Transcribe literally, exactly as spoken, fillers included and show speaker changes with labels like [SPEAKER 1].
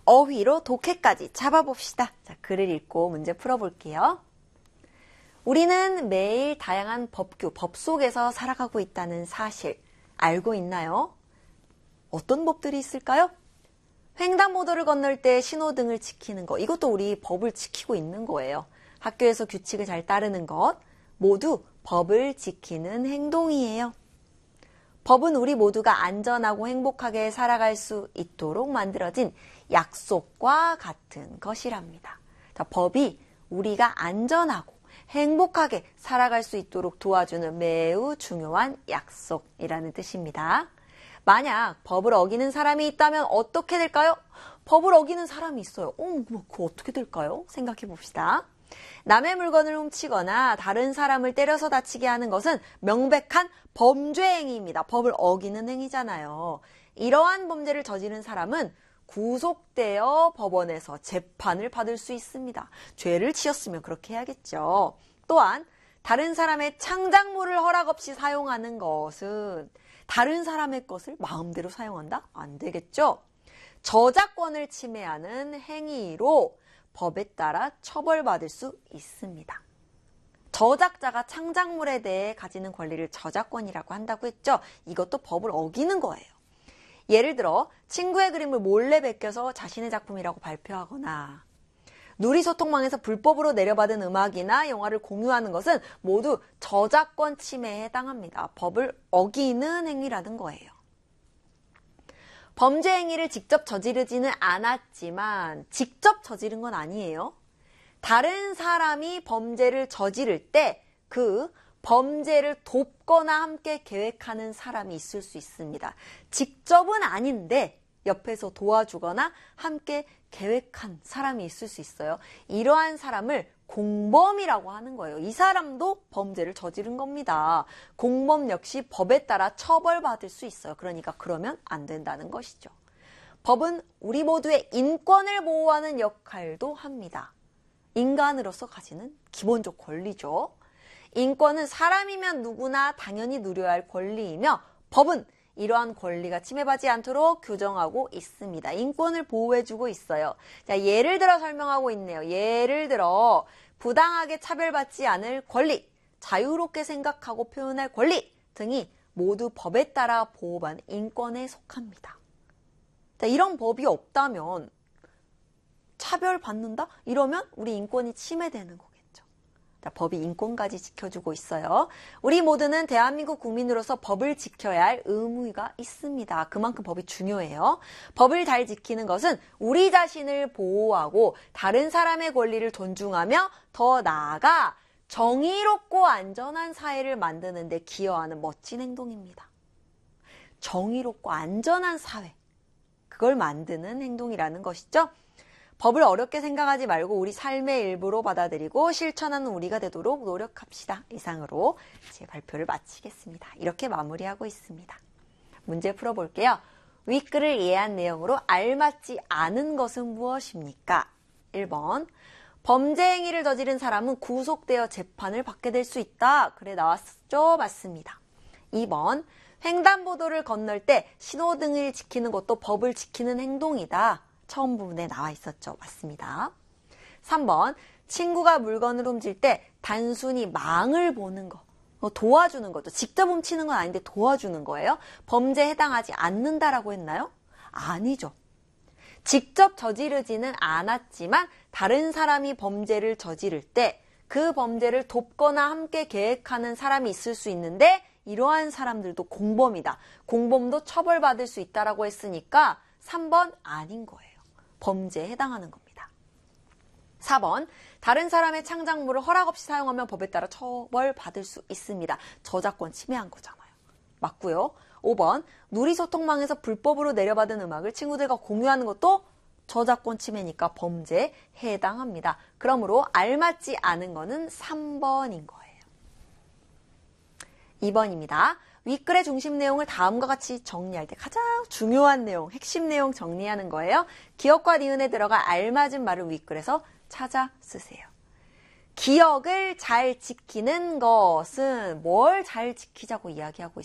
[SPEAKER 1] 어휘로 독해까지 잡아봅시다. 자, 글을 읽고 문제 풀어볼게요. 우리는 매일 다양한 법규, 법 속에서 살아가고 있다는 사실 알고 있나요? 어떤 법들이 있을까요? 횡단보도를 건널 때 신호등을 지키는 것, 이것도 우리 법을 지키고 있는 거예요. 학교에서 규칙을 잘 따르는 것, 모두 법을 지키는 행동이에요. 법은 우리 모두가 안전하고 행복하게 살아갈 수 있도록 만들어진 약속과 같은 것이랍니다. 자, 법이 우리가 안전하고 행복하게 살아갈 수 있도록 도와주는 매우 중요한 약속이라는 뜻입니다. 만약 법을 어기는 사람이 있다면 어떻게 될까요? 법을 어기는 사람이 있어요. 어, 뭐, 그거 어떻게 될까요? 생각해 봅시다. 남의 물건을 훔치거나 다른 사람을 때려서 다치게 하는 것은 명백한 범죄 행위입니다. 법을 어기는 행위잖아요. 이러한 범죄를 저지른 사람은 구속되어 법원에서 재판을 받을 수 있습니다. 죄를 지었으면 그렇게 해야겠죠. 또한 다른 사람의 창작물을 허락 없이 사용하는 것은 다른 사람의 것을 마음대로 사용한다? 안 되겠죠? 저작권을 침해하는 행위로 법에 따라 처벌받을 수 있습니다. 저작자가 창작물에 대해 가지는 권리를 저작권이라고 한다고 했죠? 이것도 법을 어기는 거예요. 예를 들어 친구의 그림을 몰래 베껴서 자신의 작품이라고 발표하거나 누리소통망에서 불법으로 내려받은 음악이나 영화를 공유하는 것은 모두 저작권 침해에 해당합니다. 법을 어기는 행위라는 거예요. 범죄 행위를 직접 저지르지는 않았지만 직접 저지른 건 아니에요. 다른 사람이 범죄를 저지를 때 그 범죄를 돕거나 함께 계획하는 사람이 있을 수 있습니다. 직접은 아닌데 옆에서 도와주거나 함께 계획한 사람이 있을 수 있어요. 이러한 사람을 공범이라고 하는 거예요. 이 사람도 범죄를 저지른 겁니다. 공범 역시 법에 따라 처벌받을 수 있어요. 그러니까 그러면 안 된다는 것이죠. 법은 우리 모두의 인권을 보호하는 역할도 합니다. 인간으로서 가지는 기본적 권리죠. 인권은 사람이면 누구나 당연히 누려야 할 권리이며 법은 이러한 권리가 침해받지 않도록 규정하고 있습니다. 인권을 보호해주고 있어요. 자, 예를 들어 설명하고 있네요. 예를 들어 부당하게 차별받지 않을 권리, 자유롭게 생각하고 표현할 권리 등이 모두 법에 따라 보호받는 인권에 속합니다. 자, 이런 법이 없다면 차별받는다? 이러면 우리 인권이 침해되는 거겠죠. 자, 법이 인권까지 지켜주고 있어요. 우리 모두는 대한민국 국민으로서 법을 지켜야 할 의무가 있습니다. 그만큼 법이 중요해요. 법을 잘 지키는 것은 우리 자신을 보호하고 다른 사람의 권리를 존중하며 더 나아가 정의롭고 안전한 사회를 만드는 데 기여하는 멋진 행동입니다. 정의롭고 안전한 사회, 그걸 만드는 행동이라는 것이죠. 법을 어렵게 생각하지 말고 우리 삶의 일부로 받아들이고 실천하는 우리가 되도록 노력합시다. 이상으로 제 발표를 마치겠습니다. 이렇게 마무리하고 있습니다. 문제 풀어볼게요. 윗글을 이해한 내용으로 알맞지 않은 것은 무엇입니까? 일 번 범죄 행위를 저지른 사람은 구속되어 재판을 받게 될 수 있다. 그래 나왔죠? 맞습니다. 이 번 횡단보도를 건널 때 신호등을 지키는 것도 법을 지키는 행동이다. 처음 부분에 나와 있었죠. 맞습니다. 삼 번 친구가 물건을 훔칠 때 단순히 망을 보는 거, 도와주는 것도 직접 훔치는 건 아닌데 도와주는 거예요. 범죄에 해당하지 않는다라고 했나요? 아니죠. 직접 저지르지는 않았지만 다른 사람이 범죄를 저지를 때 그 범죄를 돕거나 함께 계획하는 사람이 있을 수 있는데 이러한 사람들도 공범이다. 공범도 처벌받을 수 있다라고 했으니까 삼 번 아닌 거예요. 범죄에 해당하는 겁니다. 사 번 다른 사람의 창작물을 허락 없이 사용하면 법에 따라 처벌받을 수 있습니다. 저작권 침해한 거잖아요. 맞고요. 오 번 누리소통망에서 불법으로 내려받은 음악을 친구들과 공유하는 것도 저작권 침해니까 범죄에 해당합니다. 그러므로 알맞지 않은 거는 삼 번인 거예요. 이 번입니다. 윗글의 중심 내용을 다음과 같이 정리할 때 가장 중요한 내용, 핵심 내용 정리하는 거예요. 기억과 니은에 들어가 알맞은 말을 윗글에서 찾아 쓰세요. 기억을 잘 지키는 것은 뭘 잘 지키자고 이야기하고 있어요?